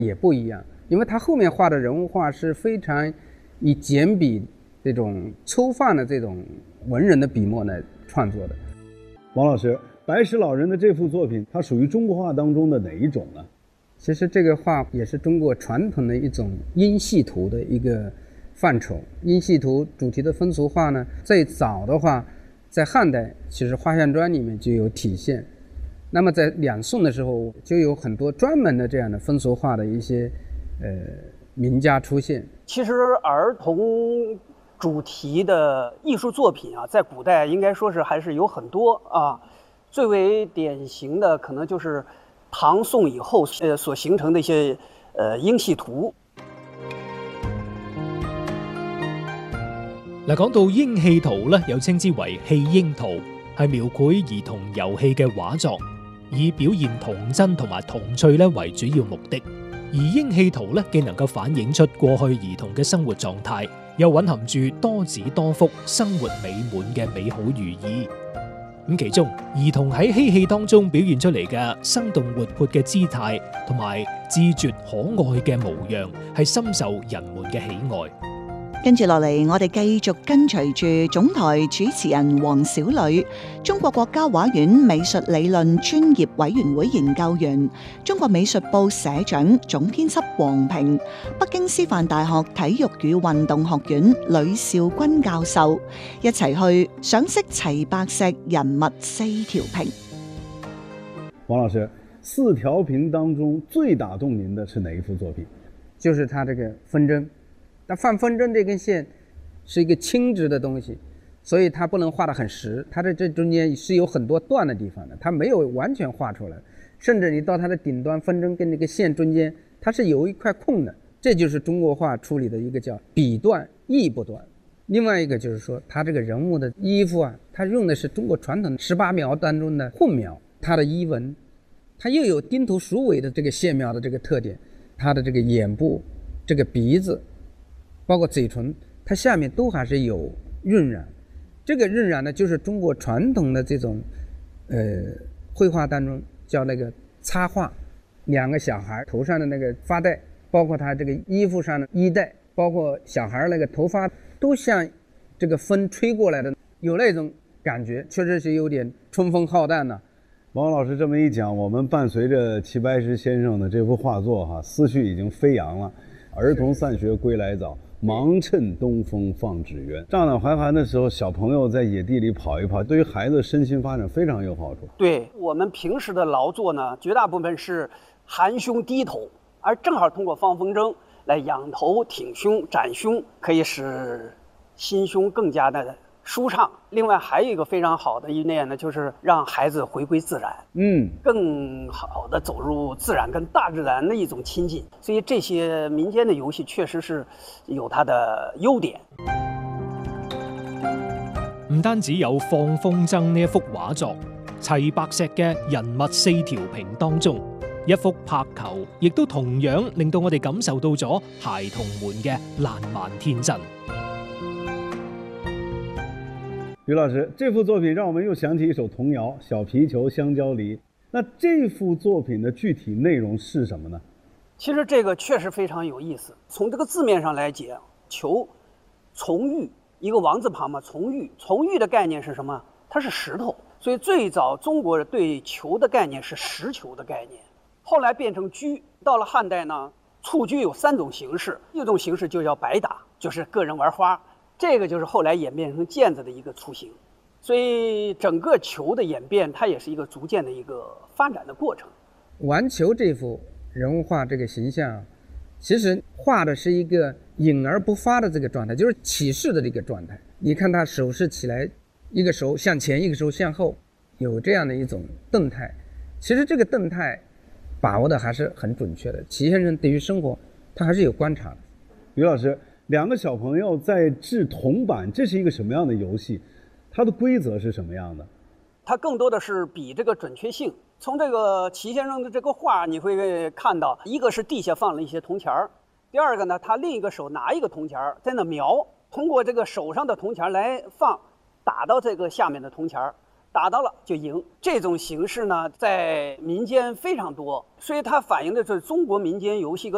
也不一样，因为他后面画的人物画是非常以简笔这种粗放的这种文人的笔墨来创作的。 王老师，白石老人的这幅作品，它属于中国画当中的哪一种呢？ 其实这个画也是中国传统的一种阴系图的一个范畴。阴系图主题的风俗画呢，最早的话在汉代其实画像砖里面就有体现，那么在两宋的时候就有很多专门的这样的风俗画的一些名家出现。 其实儿童主题的艺术作品啊，在古代应该说是还是有很多啊。最为典型的可能就是唐宋以后所形成的一些英系图。 嗱，講到英戲圖咧，又稱之為戲英圖，係描繪兒童遊戲嘅畫作，以表現童真同埋童趣咧為主要目的。而英戲圖咧，既能夠反映出過去兒童嘅生活狀態，又蘊含住多子多福、生活美滿嘅美好寓意。咁其中，兒童喺嬉戲當中表現出嚟嘅生動活潑嘅姿態，同埋自絕可愛嘅模樣，係深受人們嘅喜愛。 跟住落嚟，我哋繼續跟隨住總台主持人黃小磊，中國國家畫院美術理論專業委員會研究員，中國美術報社長、總編輯黃平，北京師範大學體育與運動學院呂少君教授，一齊去賞識齊白石人物4條屏。 王老師，4條屏當中最打動您的是哪一幅作品？ 就是他這個風箏。那放風箏這根線是一個輕直的東西，所以它不能畫得很實，它的這中間是有很多斷的地方的，它沒有完全畫出來，甚至你到它的頂端，風箏跟那個線中間它是有一塊空的，這就是中國畫處理的一個叫筆斷意不斷。另外一個就是說它這個人物的衣服啊，它用的是中國傳統18描當中的混描，它的衣紋它又有丁頭鼠尾的這個線描的這個特點，它的這個眼部這個鼻子包括嘴唇，它下面都還是有暈染。這個暈染呢，就是中國傳統的這種繪畫當中叫那個插畫，兩個小孩頭上的那個髮帶，包括他這個衣服上的衣帶，包括小孩那個頭髮，都像這個風吹過來的，有那種感覺，確實是有點春風浩蕩呢。 王老師這麼一講，我們伴隨着齊白石先生的這幅畫作哈，思緒已經飛揚了。兒童散學歸來早，忙趁東風放紙鳶。乍暖還寒的時候，小朋友在野地裏跑一跑，對於孩子身心發展非常有好處。 對，我們平時的勞作呢，絕大部分是含胸低頭，而正好通過放風箏來仰頭挺胸展胸，可以使心胸更加的舒暢。另外還有一個非常好的一面呢，就是讓孩子回歸自然，更好的走入自然，跟大自然的一種親近。所以這些民間的遊戲確實是有它的優點。 唔單止有放風箏呢一幅畫作，齊白石嘅人物4條屏當中，一幅拍球亦都同樣令到我哋感受到咗孩童們嘅爛漫天真。 呂老師，這幅作品讓我們又想起一首童謠《小皮球香蕉梨》。那這幅作品的具體內容是什麼呢？ 其實這個確實非常有意思。從這個字面上來講，球從玉，一個王字旁嘛，從玉。從玉的概念是什麼？它是石頭。所以最早中國對球的概念是石球的概念，後來變成車。到了漢代呢，蹴鞠有3種形式，一種形式就叫白打，就是個人玩花。這個就是後來演變成毽子的一個雛形，所以整個球的演變，它也是一個逐漸的一個發展的過程。 玩球這幅人物畫這個形象，其實畫的是一個隱而不發的這個狀態，就是起勢的這個狀態。你看他手勢起來，一個手向前，一個手向後，有這樣的一種動態。其實這個動態把握的還是很準確的。齊先生對於生活，他還是有觀察的。 呂老師，2個小朋友在製銅板，這是一個什麼樣的遊戲？它的規則是什麼樣的？ 它更多的是比這個準確性。從這個齊先生的這個畫，你會看到，一個是地下放了一些銅錢兒，第二個呢，他另一個手拿一個銅錢兒在那描，通過這個手上的銅錢來放，打到這個下面的銅錢兒，打到了就贏。這種形式呢，在民間非常多，所以它反映的是中國民間遊戲個